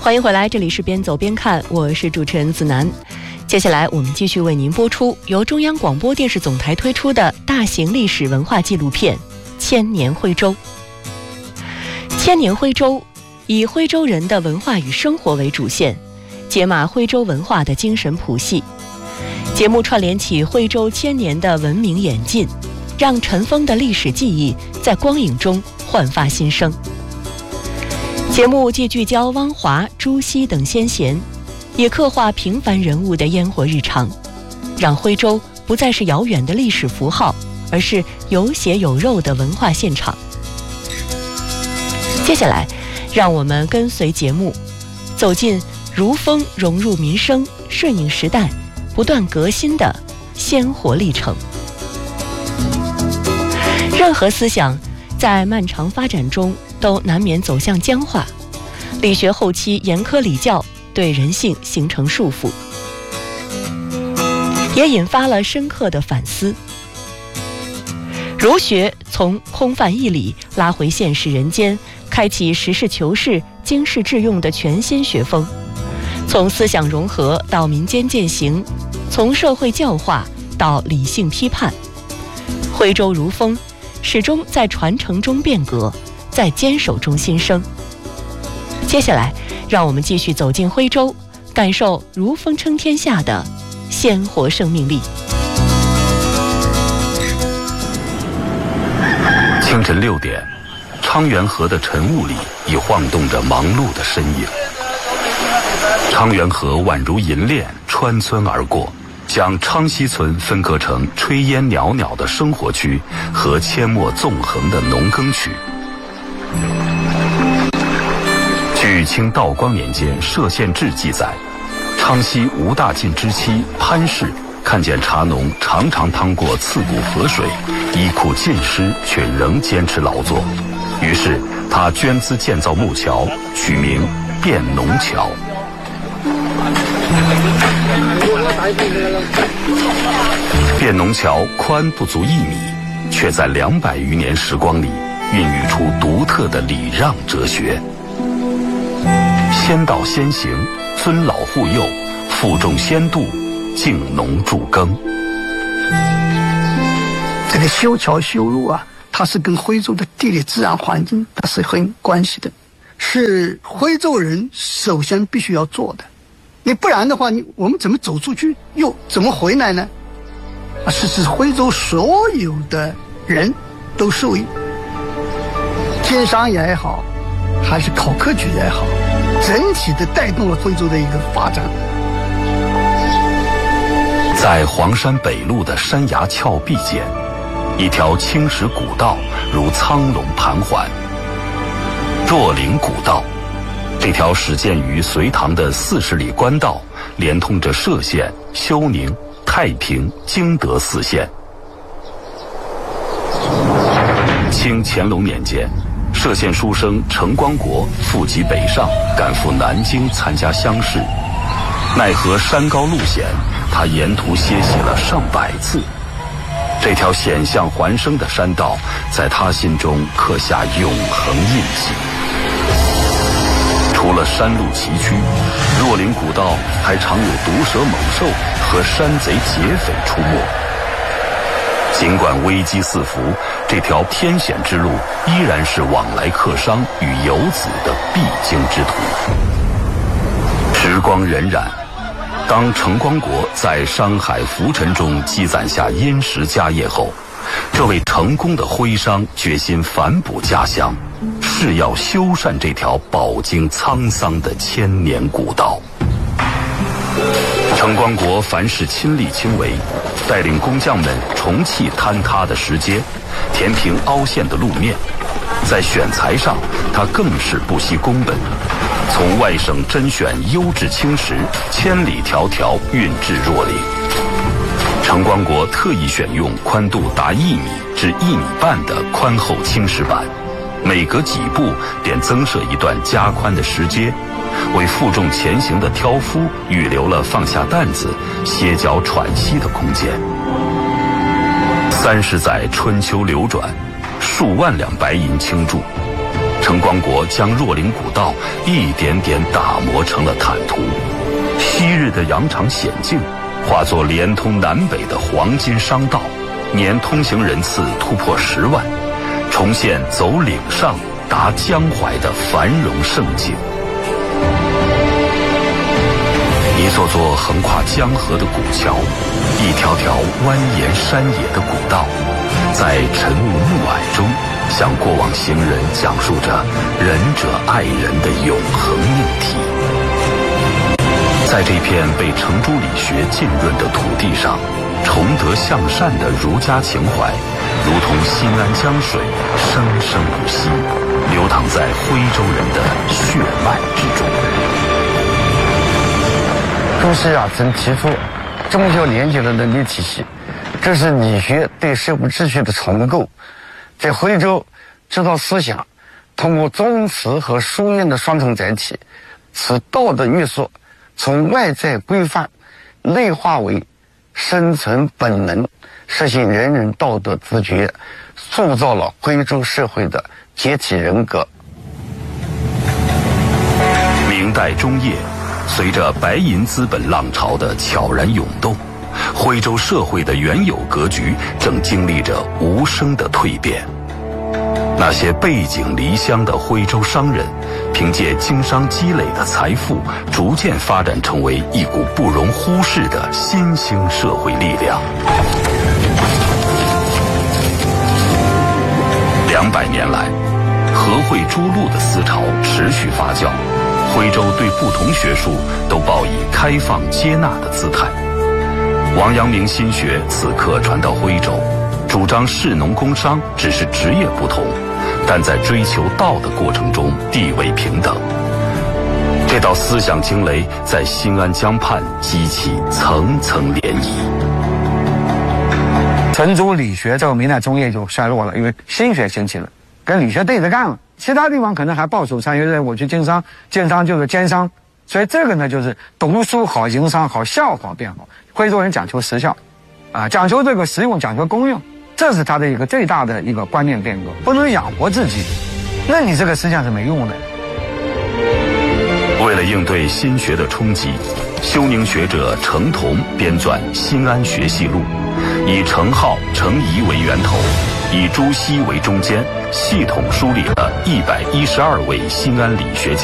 欢迎回来，这里是边走边看，我是主持人子楠。接下来我们继续为您播出由中央广播电视总台推出的大型历史文化纪录片《千年徽州》。千年徽州以徽州人的文化与生活为主线，解码徽州文化的精神谱系。节目串联起徽州千年的文明演进，让尘封的历史记忆在光影中焕发新生。节目既聚焦汪华、朱熹等先贤，也刻画平凡人物的烟火日常，让徽州不再是遥远的历史符号，而是有血有肉的文化现场。接下来让我们跟随节目走进如风融入民生、顺应时代、不断革新的鲜活历程。任何思想在漫长发展中都难免走向僵化，理学后期严苛礼教对人性形成束缚，也引发了深刻的反思。儒学从空泛义理拉回现实人间，开启实事求是、经世致用的全新学风，从思想融合到民间践行，从社会教化到理性批判，徽州如风始终在传承中变革，在坚守中新生。接下来让我们继续走进徽州，感受如风撑天下的鲜活生命力。 清晨6点，昌源河的晨雾里已晃动着忙碌的身影。昌源河宛如银链穿村而过，将昌西村分割成炊烟袅袅的生活区和阡陌纵横的农耕区。据清道光年间歙县志记载，昌西吴大进之妻潘氏看见茶农常常趟过刺骨河水，衣裤尽湿，却仍坚持劳作，于是他捐资建造木桥，取名汴农桥。汴农桥宽不足1米，却在200余年时光里孕育出独特的礼让哲学。先到先行，尊老护幼，负重先度，敬农助耕。 这个修桥修路啊，它是跟徽州的地理自然环境它是很有关系的，是徽州人首先必须要做的。你不然的话，我们怎么走出去，又怎么回来呢？是指徽州所有的人都受益，经商也好，还是考科举也好，整体的带动了徽州的一个发展。 在黄山北麓的山崖峭壁间，一条青石古道如苍龙盘桓。若岭古道，这条始建于隋唐的40里官道，连通着歙县、休宁、太平、旌德4县。清乾隆年间，歙县书生程光国负笈北上，赶赴南京参加乡试，奈何山高路险，他沿途歇息了上百次。这条险象环生的山道，在他心中刻下永恒印记。除了山路崎岖，若岭古道还常有毒蛇猛兽和山贼劫匪出没。尽管危机四伏，这条天险之路依然是往来客商与游子的必经之途。时光荏苒，当程光国在商海浮沉中积攒下殷实家业后，这位成功的徽商决心反哺家乡，誓要修缮这条饱经沧桑的千年古道。程光国凡事亲力亲为，带领工匠们重砌坍塌的石阶，填平凹陷的路面。在选材上，他更是不惜工本，从外省甄选优质青石，千里迢迢运至若岭。程光国特意选用宽度达1米至1米半的宽厚青石板，每隔几步便增设一段加宽的石阶，为负重前行的挑夫预留了放下担子、歇脚喘息的空间。30载春秋流转，数万两白银倾注， 成光国将若灵古道一点点打磨成了坦途，昔日的羊肠险境化作连通南北的黄金商道，年通行人次突破10万，重现走岭上达江淮的繁荣盛景。一座座横跨江河的古桥，一条条蜿蜒山野的古道，在晨雾暮霭中向过往行人讲述着仁者爱人的永恒命题。在这片被程朱理学浸润的土地上，崇德向善的儒家情怀如同新安江水，生生不息，流淌在徽州人的血脉之中。 朱熹曾提出宗教联结的伦理体系，这是理学对社会秩序的重构。在徽州，这套思想通过宗祠和书院的双重载体，使道德约束从外在规范内化为生存本能，实现人人道德自觉，塑造了徽州社会的解体人格。 明代中叶，随着白银资本浪潮的悄然涌动，徽州社会的原有格局正经历着无声的蜕变。那些背井离乡的徽州商人，凭借经商积累的财富，逐渐发展成为一股不容忽视的新兴社会力量。200年来，和会诸路的思潮持续发酵，徽州对不同学术都抱以开放接纳的姿态。王阳明心学此刻传到徽州，主张士农工商只是职业不同，但在追求道的过程中地位平等。这道思想惊雷在新安江畔激起层层涟漪。 程朱理学这个明代中叶就衰落了，因为心学兴起了，跟理学对着干了。其他地方可能还抱守参与任务去经商，经商就是奸商。所以这个呢，就是读书好，营商好，效好变好。徽州人讲求实效，讲求这个实用，讲求功用，这是他的一个最大的一个观念变革。不能养活自己，那你这个思想是没用的。 为了应对新学的冲击，休宁学者程同编纂《新安学系录》，以程颢、程颐为源头，以朱熹为中间，系统梳理了112位新安理学家